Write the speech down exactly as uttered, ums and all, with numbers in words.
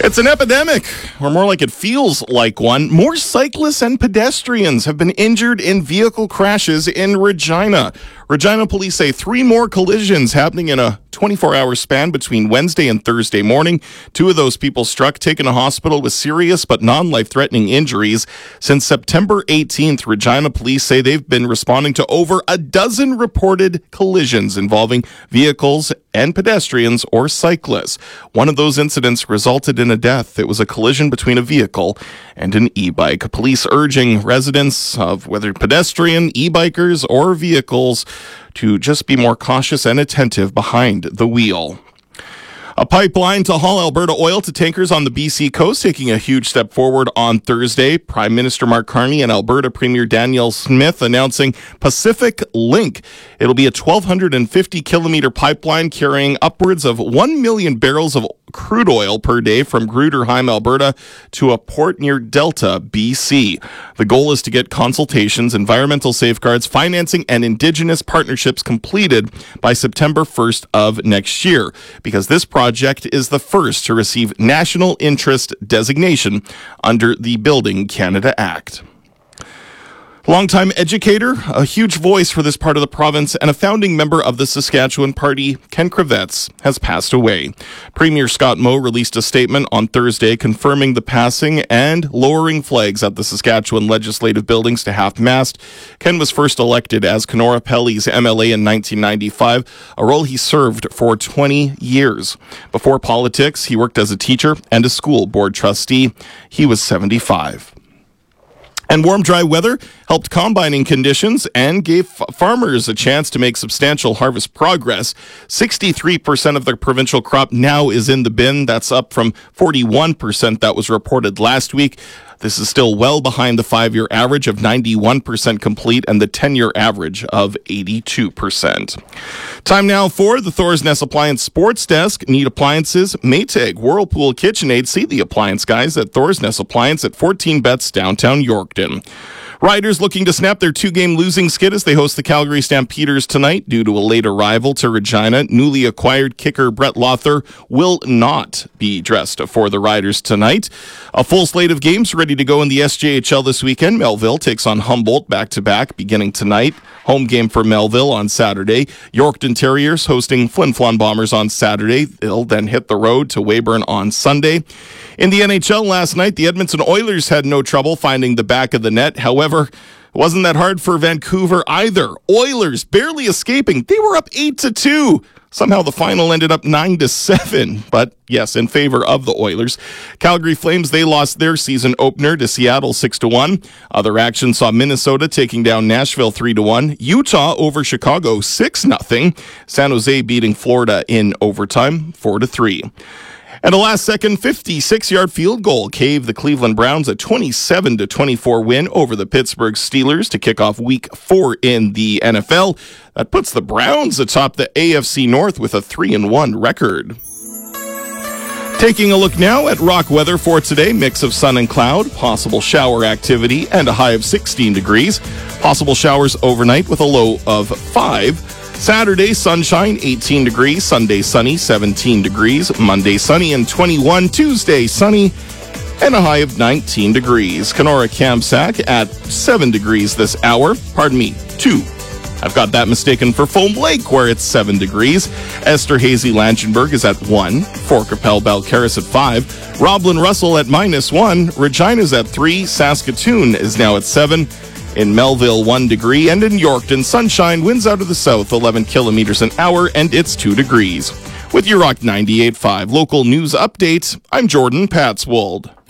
It's an epidemic, or more like it feels like one. More cyclists and pedestrians have been injured in vehicle crashes in Regina. Regina police say three more collisions happening in a twenty-four hour span between Wednesday and Thursday morning. Two of those people struck, taken to hospital with serious but non-life-threatening injuries. Since September eighteenth, Regina police say they've been responding to over a dozen reported collisions involving vehicles and pedestrians or cyclists. One of those incidents resulted in a death. It was a collision between a vehicle and an e-bike. Police urging residents of whether pedestrian, e-bikers, or vehicles to just be more cautious and attentive behind the wheel. A pipeline to haul Alberta oil to tankers on the B C coast taking a huge step forward on Thursday. Prime Minister Mark Carney and Alberta Premier Danielle Smith announcing Pacific Link. It'll be a twelve fifty kilometer pipeline carrying upwards of one million barrels of crude oil per day from Gruderheim, Alberta to a port near Delta, B C. The goal is to get consultations, environmental safeguards, financing, and Indigenous partnerships completed by September first of next year, because this project Project is the first to receive national interest designation under the Building Canada Act. Longtime educator, a huge voice for this part of the province, and a founding member of the Saskatchewan Party, Ken Kravets, has passed away. Premier Scott Moe released a statement on Thursday confirming the passing and lowering flags at the Saskatchewan Legislative Buildings to half-mast. Ken was first elected as Kenora Pelly's M L A in nineteen ninety-five, a role he served for twenty years. Before politics, he worked as a teacher and a school board trustee. He was seventy-five. And warm, dry weather helped combining conditions and gave f- farmers a chance to make substantial harvest progress. sixty-three percent of the provincial crop now is in the bin. That's up from forty-one percent that was reported last week. This is still well behind the five-year average of ninety-one percent complete and the ten-year average of eighty-two percent. Time now for the Thor's Nest Appliance Sports Desk. Need appliances? Maytag, Whirlpool, KitchenAid. See the appliance guys at Thor's Nest Appliance at fourteen Betts, downtown Yorkton. Riders looking to snap their two-game losing skid as they host the Calgary Stampeders tonight. Due to a late arrival to Regina, newly acquired kicker Brett Lother will not be dressed for the Riders tonight. A full slate of games ready to go in the S J H L this weekend. Melville takes on Humboldt back-to-back beginning tonight. Home game for Melville on Saturday. Yorkton Terriers hosting Flin Flon Bombers on Saturday. They'll then hit the road to Weyburn on Sunday. In the N H L last night, the Edmonton Oilers had no trouble finding the back of the net. However, it wasn't that hard for Vancouver either. Oilers barely escaping. They were up eight to two. Somehow the final ended up nine to seven, but yes, in favor of the Oilers. Calgary Flames, they lost their season opener to Seattle six to one. Other action saw Minnesota taking down Nashville three to one. Utah over Chicago six nothing. San Jose beating Florida in overtime four to three. And a last-second fifty-six-yard field goal gave the Cleveland Browns a twenty-seven to twenty-four win over the Pittsburgh Steelers to kick off Week four in the N F L. That puts the Browns atop the A F C North with a three and one record. Taking a look now at rock weather for today. Mix of sun and cloud, possible shower activity, and a high of sixteen degrees. Possible showers overnight with a low of five. Saturday, sunshine, eighteen degrees. Sunday, sunny, seventeen degrees. Monday, sunny and twenty-one. Tuesday, sunny and a high of nineteen degrees. Kenora Kamsack at seven degrees this hour. Pardon me, two. I've got that mistaken for Foam Lake, where it's seven degrees. Esther Hazy Langenberg is at one. Fort Capel Balcarres at five. Roblin Russell at minus one. Regina's at three. Saskatoon is now at seven. In Melville, one degree, and in Yorkton, sunshine, winds out of the south, eleven kilometers an hour, and it's two degrees. With your Rock ninety-eight point five local news update, I'm Jordan Patswold.